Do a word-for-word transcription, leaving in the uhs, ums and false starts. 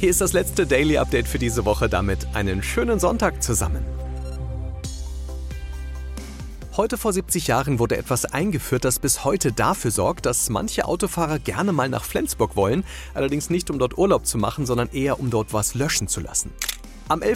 Hier ist das letzte Daily Update für diese Woche. Damit einen schönen Sonntag zusammen. Heute vor siebzig Jahren wurde etwas eingeführt, das bis heute dafür sorgt, dass manche Autofahrer gerne mal nach Flensburg wollen. Allerdings nicht, um dort Urlaub zu machen, sondern eher, um dort was löschen zu lassen. Am